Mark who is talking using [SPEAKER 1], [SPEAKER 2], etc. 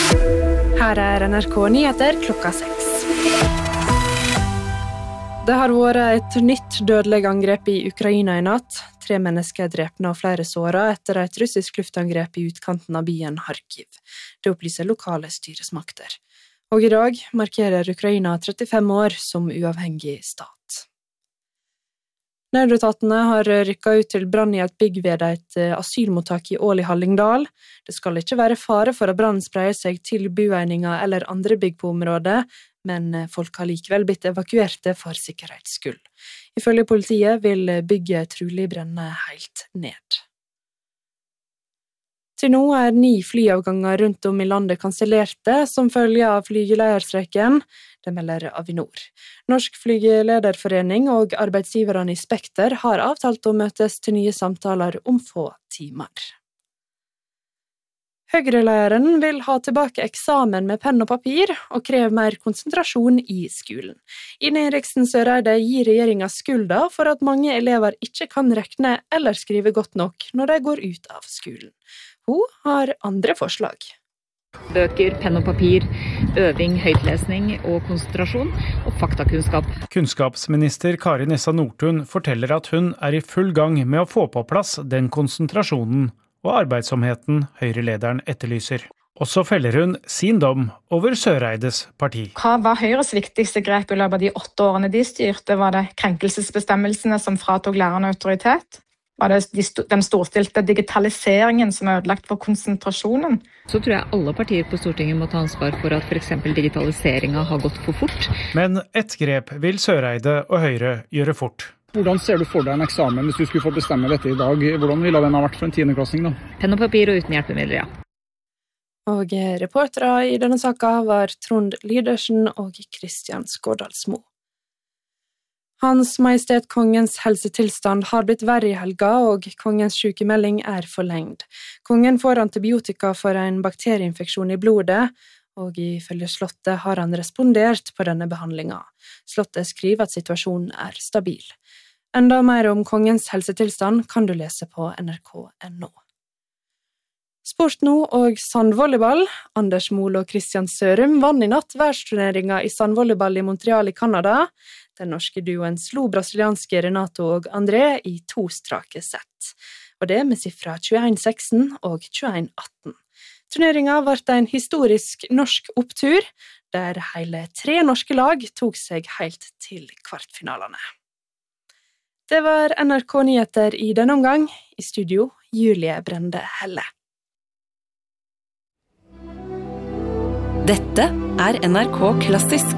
[SPEAKER 1] Her NRK Nyheter klokka 6. Det har vært et nytt dødelig angrep i Ukraina i natt. 3 mennesker er drepne og flere såret etter et russisk luftangrep i utkanten av byen Kharkiv. Det opplyser lokale styresmakter. Og i dag markerer Ukraina 35 år som uavhengig stat. Nødetatene har rykket ut til brann i et bygg ved et asylmottak i Ål i Hallingdal. Det skal ikke være fare for at brannen spreier seg til boegninger eller andre bygg på området, men folk har likevel blitt evakuerte for sikkerhets skyld. Ifølge politiet vil bygget trolig brenne helt ned. Til nå er 9 flyavganger rundt om i landet kansellerte som følge av flygelederstreiken. Det melder Avinor. Norsk flygelederforening og arbeidsgiverne i Spekter har avtalt å møtes til nye samtaler om få timer. Høyre-lederen vil ha tilbake eksamen med penn og papir og krever mer konsentrasjon i skolen. Ine Eriksen Søreide gir regjeringen skylda for at mange elever ikke kan regne eller skrive godt nok når de går ut av skolen. Hun har andre forslag.
[SPEAKER 2] Bøker, penn og papir, øving, høytlesning og konsentrasjon og faktakunnskap.
[SPEAKER 3] Kunnskapsminister Kari Nessa Nordtun forteller at hun er i full gang med å få på plass den konsentrasjonen og arbeidsomheten Høyre-lederen etterlyser. Og så feller hun sin dom over Søreides parti.
[SPEAKER 4] Hva var Høyres viktigste grep i løpet av de 8 årene de styrte? Var det krenkelsesbestemmelsene som fratok lærerne autoritet? Var det den storstilte digitaliseringen som er ødelagt for konsentrasjonen?
[SPEAKER 2] Så tror jeg alle partier på Stortinget må ta ansvar for at for eksempel digitaliseringen har gått for fort.
[SPEAKER 3] Men ett grep vil Søreide og Høyre gjøre fort.
[SPEAKER 5] Hvordan ser du for deg en eksamen hvis du skulle få bestemme dette i dag? Hvordan ville den ha vært for en 10.-klassing da?
[SPEAKER 2] Penn og papir og uten hjelpemidler, ja.
[SPEAKER 1] Og reportere i denne saken var Trond Lydersen og Kristian Skårdalsmo. Hans Majestet Kongens helsetilstand har blitt verre i helga, og kongens sykemelding er forlengt. Kongen får antibiotika for en bakterieinfeksjon i blodet, og ifølge Slottet har han respondert på denne behandlingen. Slottet skriver at situasjonen er stabil. Enda mer om kongens helsetilstand kan du lese på nrk.no. Sport nå og sandvolleyball. Anders Mol og Kristian Sørum vann i natt verdsturneringen i sandvolleyball i Montreal i Kanada. Den norske duoen slo brasilianske Renato og André i 2 strake sett. Og det med sifra 21-16 og 21-18. Turneringen ble en historisk norsk opptur, der hele 3 norske lag tok seg helt til kvartfinalene. Det var NRK Nyheter i denne omgang. I studio, Julie Brende Helle.
[SPEAKER 6] Dette er NRK Klassisk.